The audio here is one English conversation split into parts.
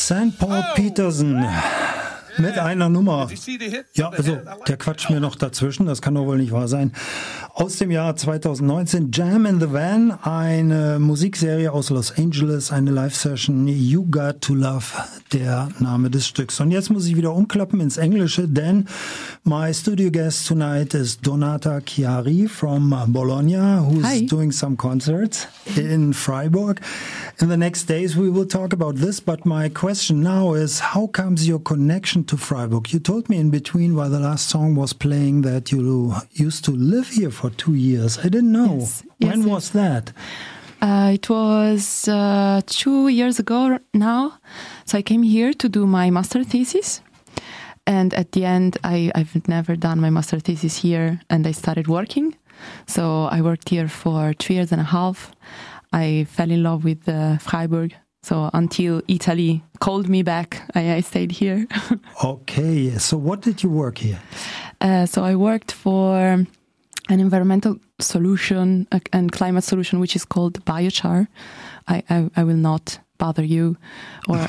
St. Paul Peterson mit einer Nummer. Ja, also der quatscht mir noch dazwischen, das kann doch wohl nicht wahr sein. Aus dem Jahr 2019, Jam in the Van, eine Musikserie aus Los Angeles, eine Live-Session, You Got to Love, der Name des Stücks. Und jetzt muss ich wieder umklappen ins Englische, denn my studio guest tonight is Donata Chiari from Bologna, who's doing some concerts in Freiburg. In the next days we will talk about this, but my question now is, how comes your connection to Freiburg? You told me in between while the last song was playing that you used to live here for 2 years. I didn't know. Yes. When was that? It was 2 years ago now. So I came here to do my master thesis. And at the end, I've never done my master thesis here, and I started working. So I worked here for 3 years and a half. I fell in love with Freiburg. So until Italy called me back, I stayed here. Okay, so what did you work here? So I worked for an environmental solution and climate solution, which is called biochar. I will not bother you or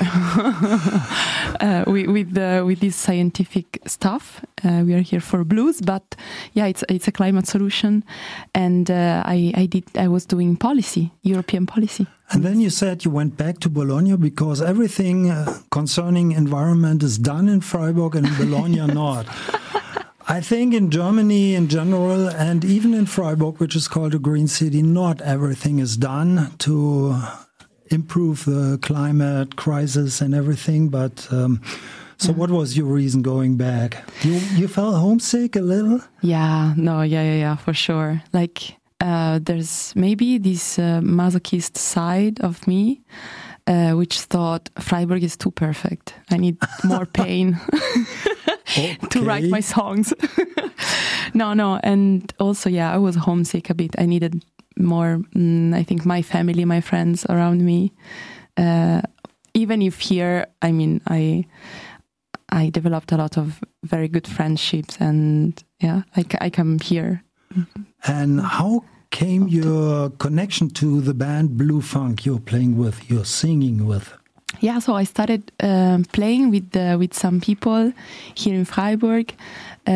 with this scientific stuff. We are here for blues, but yeah, it's a climate solution, and I was doing policy, European policy. And then you said you went back to Bologna because everything concerning environment is done in Freiburg and in Bologna not. I think in Germany in general, and even in Freiburg, which is called a green city, not everything is done to improve the climate crisis and everything. But so what was your reason going back? You felt homesick a little? Yeah, for sure. Like there's maybe this masochist side of me which thought Freiburg is too perfect. I need more pain. To write my songs. No. And also, I was homesick a bit. I needed more, I think, my family, my friends around me. Even if here, I mean, I developed a lot of very good friendships, and I come here. And how came your connection to the band Blue Funk you're playing with, you're singing with? Yeah, so I started playing with some people here in Freiburg, we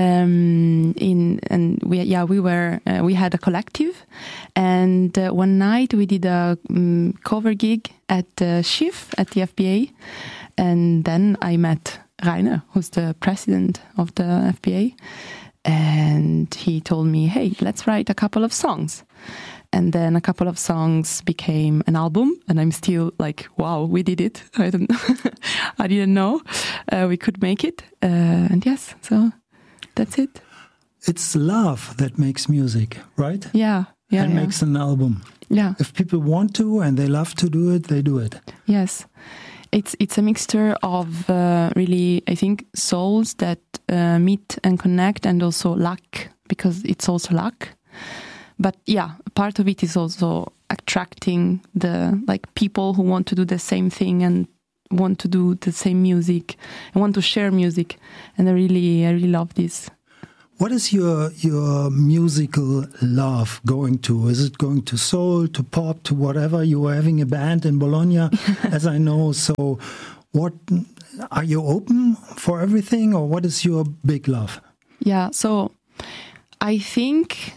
had a collective, and one night we did a cover gig at Schiff at the FBA, and then I met Rainer, who's the president of the FBA, and he told me, hey, let's write a couple of songs. And then a couple of songs became an album, and I'm still like, wow, we did it. I didn't know we could make it. And yes, so that's it. It's love that makes music, right? Yeah. And makes an album. Yeah. If people want to and they love to do it, they do it. Yes. It's a mixture of really, I think, souls that meet and connect, and also luck, because it's also luck. But yeah, part of it is also attracting the people who want to do the same thing and want to do the same music and want to share music. And I really love this. What is your musical love going to? Is it going to soul, to pop, to whatever? You are having a band in Bologna, as I know. So what are you open for everything, or what is your big love? Yeah, so I think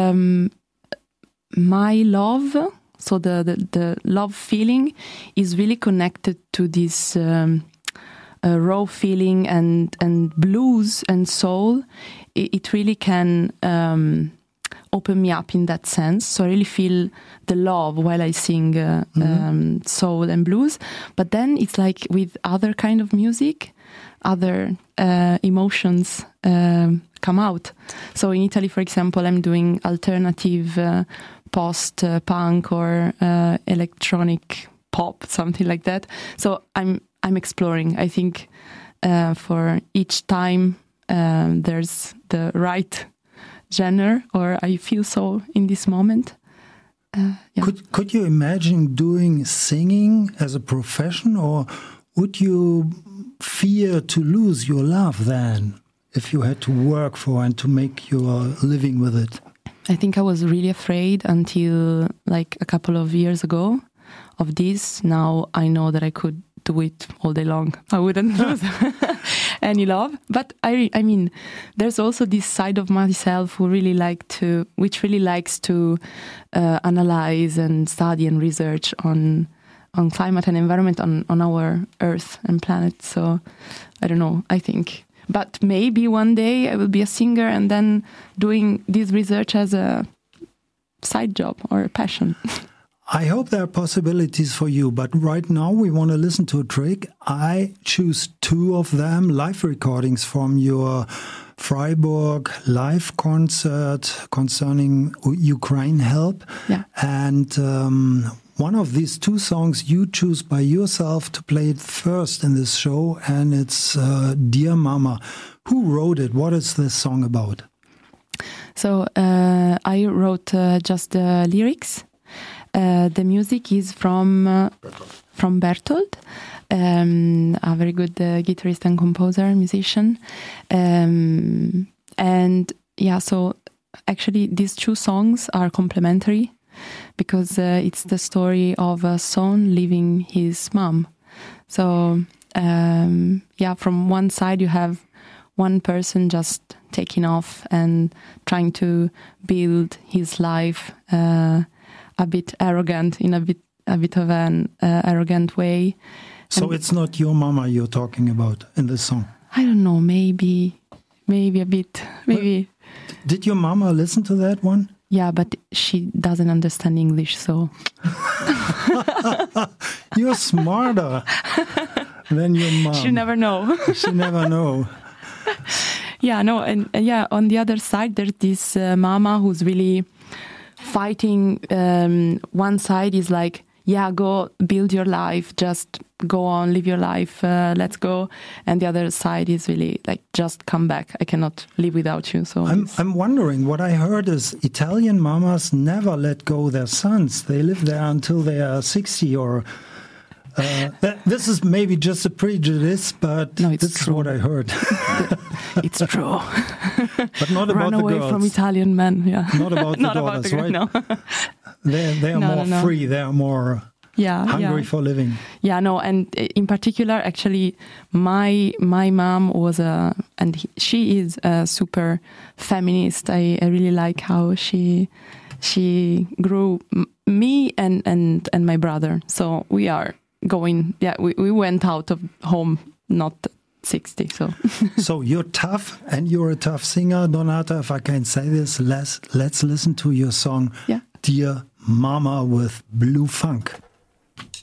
my love, so the love feeling, is really connected to this raw feeling and blues and soul. It really can open me up in that sense. So I really feel the love while I sing soul and blues. But then it's like with other kind of music, other emotions come out. So in Italy, for example, I'm doing alternative post-punk or electronic pop, something like that. So I'm exploring. I think for each time there's the right genre, or I feel so in this moment. Could you imagine doing singing as a profession, or would you fear to lose your love then, if you had to work for and to make your living with it? I think I was really afraid until like a couple of years ago of this. Now I know that I could do it all day long. I wouldn't lose any love. But I mean, there's also this side of myself which really likes to analyze and study and research on climate and environment on our Earth and planet. So I don't know, I think. But maybe one day I will be a singer and then doing this research as a side job or a passion. I hope there are possibilities for you, but right now we want to listen to a track. I choose two of them, live recordings from your Freiburg live concert concerning Ukraine help. Yeah. And one of these two songs you choose by yourself to play it first in this show, and it's Dear Mama. Who wrote it? What is this song about? So I wrote just the lyrics. The music is from Bertold, a very good guitarist and composer, musician. And yeah, so actually these two songs are complementary because it's the story of a son leaving his mom. So yeah, from one side you have one person just taking off and trying to build his life a bit arrogant, in a bit of an arrogant way. So it's not your mama you're talking about in this song? I don't know, maybe a bit, maybe. Well, did your mama listen to that one? Yeah, but she doesn't understand English, so... You're smarter than your mom. She never know. She never know. Yeah, no, and yeah, on the other side, there's this mama who's really fighting. One side is like, yeah, go build your life, just go on, live your life, let's go. And the other side is really like, just come back. I cannot live without you. So I'm wondering, what I heard is Italian mamas never let go their sons. They live there until they are 60 or... this is maybe just a prejudice, but no, this is what I heard. It's true. But not about the girls. Run away from Italian men, yeah. Not about the daughters, right? No. They are more free, they are more hungry for living. Yeah, no, and in particular, actually, my mom was she is a super feminist. I really like how she grew me and my brother. So we are going, we went out of home, not 60. So you're tough and you're a tough singer, Donata. If I can say this, let's listen to your song, Dear Mama with Blue Funk.